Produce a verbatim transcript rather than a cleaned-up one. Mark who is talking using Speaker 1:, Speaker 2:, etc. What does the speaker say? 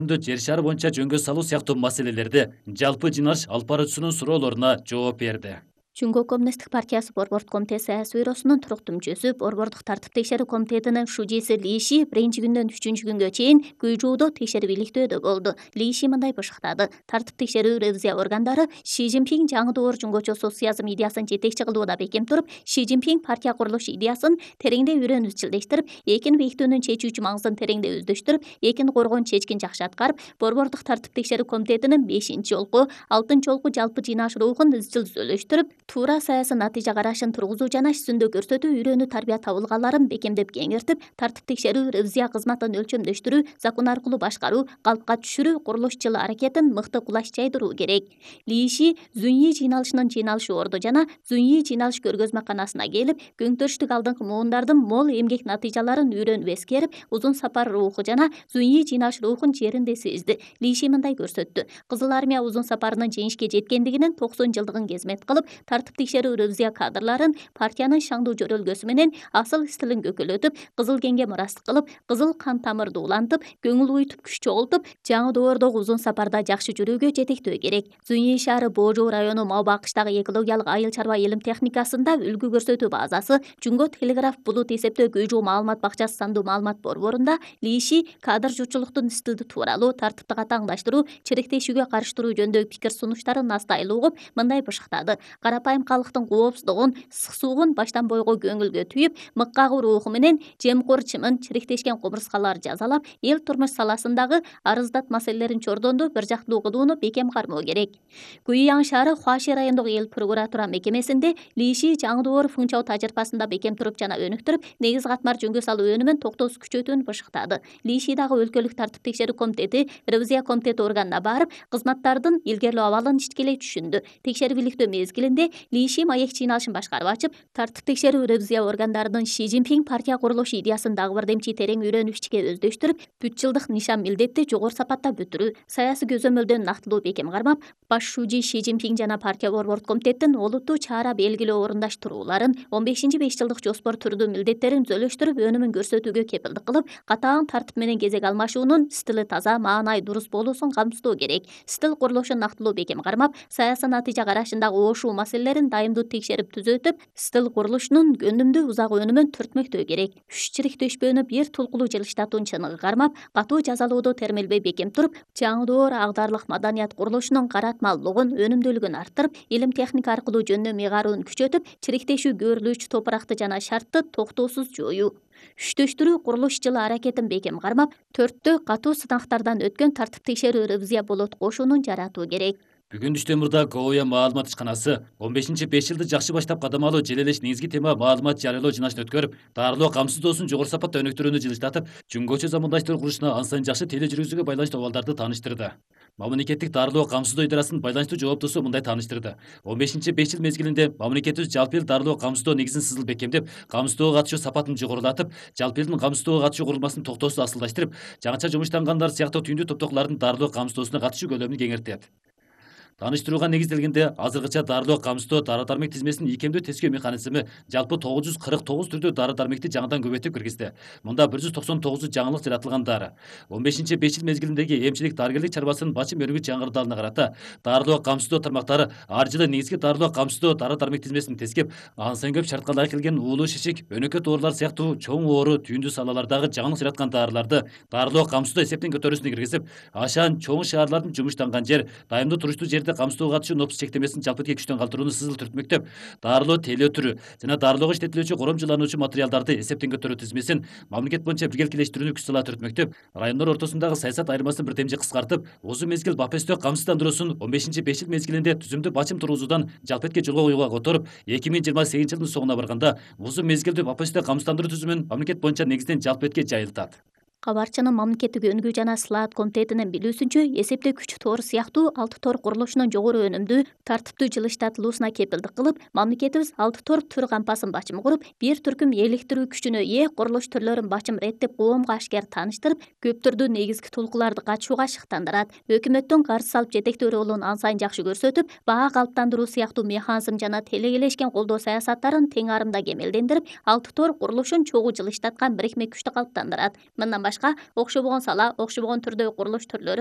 Speaker 1: Жер шары боюнча жөнгө салуу сыяктуу маселелерди жалпы жыйналыш алып баруучусунун суроолоруна жооп берди.
Speaker 2: Чүнгө Коммунисттик партиясы Борбордук комитет саясий бюросунун туруктуу мүчөсү, Борбордук тартип текшерүү комитетинин шужиси Ли Ши биринчи күндөн үчүнчү күнгө чейин Гуйжуудо текшерип иликтөөдө болду. Ли Ши мындай бышыктады: тартип текшерүү ревизия органдары Ши Цзиньпин жаңы доор жөнгөчө социализм идеясын жетекчи кылууда бекем туруп, Ши Цзиньпин партия курулуш идеясын тереңдей үйрөнүп изчилдештирип, экин бекитүүнүн чечүүчү маңызын тереңдей өздөштүрүп, экин коргоонун чечкин жакшы аткарып, Борбордук тартип текшерүү комитетинин бешинчи жолку, алтынчы жолку жалпы жыйналыш рухун изчил түзөлүштүрүп, туура саясий натыйжа карашын тургузуу жана жүзүндө көрсөтүү үйрөнүү тарбия табылгаларын бекемдеп кеңиртип, тартип текшерүү ревизия кызматын өлчөмдөштүрүү, закон аркылуу башкаруу, калпка түшүрүү, курулуш жылы аракетин мыкты кулаш жайдыруу керек. Ли Ши Зуньи жыйналышынын жыйналышы орду жана Зуньи жыйналыш көргөзмөканасына келип, көңтөрүштүк алдыңкы муундардын мол эмгек натыйжаларын үйрөнүп эскерип, узун сапар руху жана Зуньи жыйналыш рухун жеринде сезди. Ли Ши мындай көрсөттү: Кызыл армия узун сапарынын жеңишке жеткендигинин токсон жылдыгын кезмет кылып, тартип текшерүү ревизия кадрларын партиянын шаңдуу жөрөлгөсү менен асыл стилин көкөлөтүп, кызыл кеңге мурастык кылып, кызыл кан тамырды улантып, көңүл уютуп, күч чогултуп, жаңы доордогу узун сапарда жакшы жүрүүгө жетектөө керек. Зуньи шаары Боожоо району Мал Бакычтагы экологиялык айыл чарба илим техникасында үлгү көрсөтүү базасы, Жүнгө телеграф булут эсептөө Гуйжуу маалымат бакчасы сандуу маалымат борборунда Ли Ши кадр журтчулуктун стилди тууралуу, тартипти катаңдаштыруу, чиректешүүгө карыштыруу жөнүндөгү пикир сунуштарын настайыл угуп, мындай бышыктады: карапайым калктын коопсуздугун, ысык суугун баштан бойго көңүлгө түйүп, мык кагуу руху менен жемкор чымын, чиректешкен кумурскаларды жазалап, эл турмуш саласындагы арыздат маселелерин чордонду, бир жактуу кылууну бекем кармоо керек. Гуйяң шаары Хуаши райондук эл прокуратура мекемесинде Ли Ши жаңы доор функчалуу тажрыйбасында бекем туруп жана өнүктүрүп, негиз катмар жөнгө салуу өнүмүн токтоосуз күчөтүүнү бышыктады. Ли Ши дагы өлкөлүк тартип текшерүү комитети, ревизия комитети органына барып, кызматтардын илгерилөө абалын ичкелей түшүндү. Текшерип иликтөө мезгилинде Ли Ши маек жыйналышын башкарып ачып, тартип текшерүү ревизия органдарынын Ши Цзиньпин партия курулуш идеясын дагы бир демчи терең үйрөнүп ичке өздөштүрүп, бүт жылдык нишан милдетти жогору сапатта бүтүрүү, саясий көзөмөлдөн нактылуу бекем кармап, баш шужи Ши Цзиньпин жана партия борбордук комитеттин олуттуу чара белгилөө орундаштырууларын, он бешинчи беш жылдык жоспор түрдүү милдеттерин түзөлүштүрүп, өнүмүн көрсөтүүгө кепилдик кылып, катаң тартип менен кезек алмашуунун стили таза, маанайы дурус болуусун камсыздоо керек. Стил курулушун нактылуу бекем кармап, саясий натыйжа карашындагы оошуу маселелерин дайымдуу текшерип түзөтүп, стил курулушунун өнүмдүү узак өнүмүн түртмөктөө керек. Үч чиректешпөөнү бир тулкулуу жылыштатуунун чыныгы кармап, катуу жазалоодо термелбей бекем туруп, жаңы доор агдаарлык маданият курулушунун каратмалуулугун, өнүмдүүлүгүн арттырып, илим техника аркылуу жөндөө мыйгаруун күчөтүп, чиректешүү көрүлүүчү топуракты жана шартты токтоосуз жоюу. Үчтөштүрүү курулуш жылы аракетин бекем кармап, төрттө катуу сынактардан өткөн тартип текшерүү ревизия болот кошуунун жаратуу керек.
Speaker 1: Бүгүн Түштөмүрдө Гоуя маалымат ишканасы он бешинчи беш жылды жакшы баштап кадам алуу желелеш негизги тема маалымат жарыялоо жыйналышын өткөрүп, дарылоо камсыздоосун жогору сапатта өнүктүрүүнү жылыштатып, жөнгөчө замандаштыруу курулушуна ан сайын жакшы теле жүргүзүүгө байланыштуу абалдарды тааныштырды. Мамлекеттик дарылоо камсыздоо идарасынын байланыштуу жооптосу мындай тааныштырды: он бешинчи беш жыл мезгилинде мамлекетибиз жалпы эл дарылоо камсыздоо негизин сызыл бекемдеп, камсыздоого катышуу сапатын жогорулатып, жалпы элдин камсыздоого катышуу курулмасын токтоосуз асылдаштырып, жаңыча жумуштангандар сыяктуу түйүндүү топтогулардын дарылоо камсыздоосуна катышуу көлөмүн кеңейтет. Тааныштырууга негизделгенде азыркыча дарылоо камсыздоо дары дармек тизмесинин ийкемдүү тескөө механизми жалпы тогуз жүз кырк тогуз түрдүү дары дармекти жаңыдан көбөйтүп киргизди. Мында бир жүз токсон тогузу жаңылык жаратылган дары. он бешинчи беш жыл мезгилиндеги эмчилик дарыгерлик чарбасынын бачым өргүч жаңыртууларына карата дарылоо камсыздоо тармактары ар жылы негизги дарылоо камсыздоо дары дармек тизмесин тескеп, ан сайын көп шартка ылайык келген уулуу шишик, өнөкөт оорулар сыяктуу чоң оору түйүндүү салалардагы жаңылык жараткан дарыларды дарылоо камсыздоо эсептин көтөрүүсүнө киргизип, ашан чоң шаарлардын жумуштанган жер, дайымдуу туруштуу жерде камсыздоого катышуу нопус чектемесин жалпы этке күчтөн калтырууну сызыл түртмөктөп, дарылоо телөө түрү жана дарылоого иштетилүүчү коромчулануучу материалдарды эсептен көтөрүү тизмесин мамлекет боюнча биргеликелештирүүнү күч сала түртмөктөп, райондор ортосундагы саясат айырмасын бир демчи кыскартып, узун мезгил бапестөө камсыздандыруусун он бешинчи беш жыл мезгилинде түзүмдүү бачым тургузуудан жалпы этке жолго коюуга которуп, эки миң жыйырма сегизинчи жылдын соңуна барганда узун мезгилдүү бапестөө камсыздандыруу түзүмүн мамлекет боюнча негизинен жалпы этке жайылтат.
Speaker 2: Кабарчынын мамлекеттик өнүгүү жана слаат комитетинин билүүсүнчө, эсептөө күч тор сыяктуу алты тор курулушунун жогору өнүмдүү, тартиптүү жылыштатылуусуна кепилдик кылып, мамлекетибиз алты тор түр кампасын бачым куруп, бир түркүм эликтирүү күчүнө ээ курулуш түрлөрүн бачым реттеп, коомго ашкер тааныштырып, көп түрдүү негизги толкуларды качууга шыктандырат. Өкмөттүн карыз салып жетектөө ролун ан сайын жакшы көрсөтүп, баа калыптандыруу сыяктуу механизм жана телегелешкен колдоо саясаттарын тең арымда кемелдендирип, алты тор курулушун чогуу жылыштаткан бирикме күчтү калыптандырат. Мындан башка окшобогон сала, окшобогон түрдөгү курулуш түрлөрү